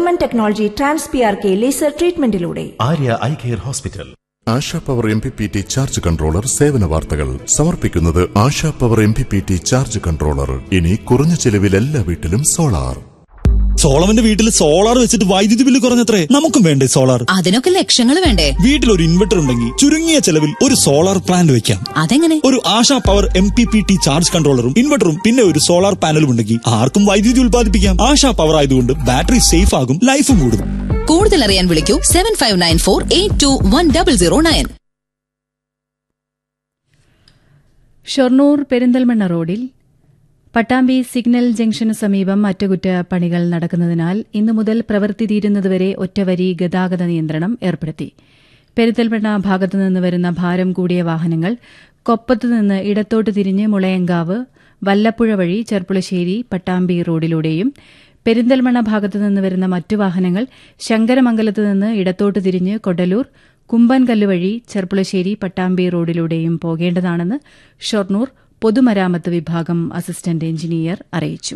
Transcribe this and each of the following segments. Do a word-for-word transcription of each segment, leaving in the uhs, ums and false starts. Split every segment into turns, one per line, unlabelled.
German technology trans P R K laser ട്രീറ്റ്മെന്റിലൂടെ.
Arya eye care hospital.
ASHA power M P P T charge controller സേവന വാർത്തകൾ സമർപ്പിക്കുന്നത് ASHA power M P P T charge controller. ഇനി കുറഞ്ഞ ചെലവിൽ എല്ലാ വീട്ടിലും സോളാർ.
സോളവന്റെ വീട്ടിൽ സോളാർ വെച്ചിട്ട് വൈദ്യുതി ബില്ല് കുറഞ്ഞത്രേ. നമുക്കും വേണ്ടേ സോളാർ?
അതിനൊക്കെ ലക്ഷങ്ങൾ വേണ്ടേ?
വീട്ടിൽ ഒരു ഇൻവെർട്ടർ ഉണ്ടെങ്കിൽ ചുരുങ്ങിയ ചെലവിൽ ഒരു സോളാർ പ്ലാന്റ് വെക്കാം.
അതെങ്ങനെ?
ഒരു ASHA power M P P T charge കൺട്രോളറും ഇൻവെർട്ടറും പിന്നെ ഒരു സോളാർ പാനലും ഉണ്ടെങ്കിൽ ആർക്കും വൈദ്യുതി ഉൽപ്പാദിപ്പിക്കാം. ആശാ പവർ ആയതുകൊണ്ട് ബാറ്ററി സേഫ് ആകും, ലൈഫും കൂടും.
കൂടുതൽ അറിയാൻ വിളിക്കൂ seven five nine four eight to one double zero nine.
Shoranur Perinthalmanna റോഡിൽ പട്ടാമ്പി സിഗ്നൽ ജംഗ്ഷനു സമീപം അറ്റകുറ്റപ്പണികൾ നടക്കുന്നതിനാൽ ഇന്നു മുതൽ പ്രവൃത്തി തീരുന്നതുവരെ ഒറ്റവരി ഗതാഗത നിയന്ത്രണം ഏർപ്പെടുത്തി. പെരിന്തൽമണ്ണ ഭാഗത്തുനിന്ന് വരുന്ന ഭാരം കൂടിയ വാഹനങ്ങൾ കൊപ്പത്തുനിന്ന് ഇടത്തോട്ട് തിരിഞ്ഞ് മുളയങ്കാവ് വല്ലപ്പുഴ വഴി ചെർപ്പുളശ്ശേരി പട്ടാമ്പി റോഡിലൂടെയും പെരിന്തൽമണ്ണ ഭാഗത്തുനിന്ന് വരുന്ന മറ്റു വാഹനങ്ങൾ ശങ്കരമംഗലത്ത് നിന്ന് ഇടത്തോട്ട് തിരിഞ്ഞ് കൊടലൂർ കുമ്പൻകല്ല് വഴി ചെർപ്പുളശ്ശേരി പട്ടാമ്പി റോഡിലൂടെയും പോകേണ്ടതാണെന്ന് ഷൊർണൂർ പൊതുമരാമത്ത് വിഭാഗം അസിസ്റ്റന്റ് എഞ്ചിനീയർ അറിയിച്ചു.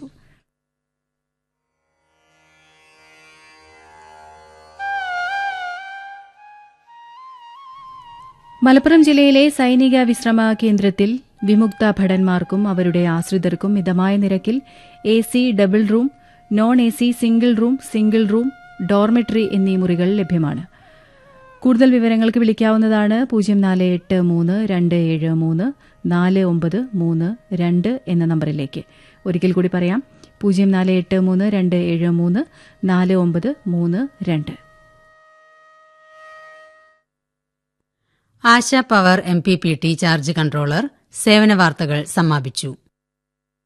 മലപ്പുറം ജില്ലയിലെ സൈനിക വിശ്രമ കേന്ദ്രത്തിൽ വിമുക്ത ഭടന്മാർക്കും അവരുടെ ആശ്രിതർക്കും മിതമായ നിരക്കിൽ A C double room, non A C single room, single room, dormitory എന്നീ മുറികൾ ലഭ്യമാണ്. കൂടുതൽ വിവരങ്ങൾക്ക് വിളിക്കാവുന്നതാണ് പൂജ്യം നാല് എട്ട് മൂന്ന് രണ്ട് ഏഴ് മൂന്ന് നാല് ഒമ്പത് മൂന്ന് രണ്ട് എന്ന നമ്പറിലേക്ക്. ഒരിക്കൽ കൂടി പറയാം, പൂജ്യം നാല് എട്ട് മൂന്ന് രണ്ട് ഏഴ് മൂന്ന് നാല് ഒമ്പത് മൂന്ന് രണ്ട്.
ASHA power M P P T charge controller സേവന വാർത്തകൾ സമാപിച്ചു.